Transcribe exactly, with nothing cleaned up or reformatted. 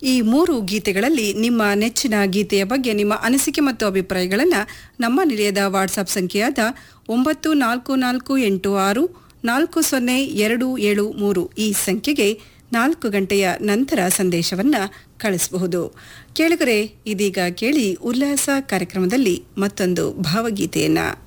ಈ ಮೂರು ಗೀತೆಗಳಲ್ಲಿ ನಿಮ್ಮ ನೆಚ್ಚಿನ ಗೀತೆಯ ಬಗ್ಗೆ ನಿಮ್ಮ ಅನಿಸಿಕೆ ಮತ್ತು ಅಭಿಪ್ರಾಯಗಳನ್ನು ನಮ್ಮ ನಿಲಯದ ವಾಟ್ಸಾಪ್ ಸಂಖ್ಯೆಯಾದ ಒಂಬತ್ತು ನಾಲ್ಕು ನಾಲ್ಕು ಎಂಟು ಆರು ನಾಲ್ಕು ಸೊನ್ನೆ ಎರಡು ಏಳು ಮೂರು ಈ ಸಂಖ್ಯೆಗೆ ನಾಲ್ಕು ಗಂಟೆಯ ನಂತರ ಸಂದೇಶವನ್ನು ಕಳಿಸಬಹುದು. ಕೇಳುಗರೆ, ಇದೀಗ ಕೇಳಿ ಉಲ್ಲಾಸ ಕಾರ್ಯಕ್ರಮದಲ್ಲಿ ಮತ್ತೊಂದು ಭಾವಗೀತೆಯನ್ನು.